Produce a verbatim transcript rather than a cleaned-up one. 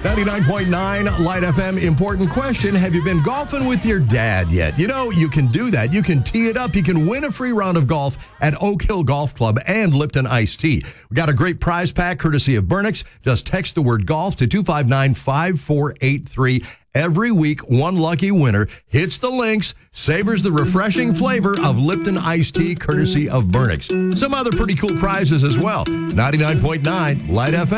ninety-nine point nine Light F M. Important question. Have you been golfing with your dad yet? You know, you can do that. You can tee it up. You can win a free round of golf at Oak Hill Golf Club and Lipton Iced Tea. We got a great prize pack courtesy of Burnix. Just text the word golf to two five nine, five four eight three. Every week, one lucky winner hits the links, savors the refreshing flavor of Lipton Iced Tea courtesy of Burnix. Some other pretty cool prizes as well. ninety-nine point nine Light F M.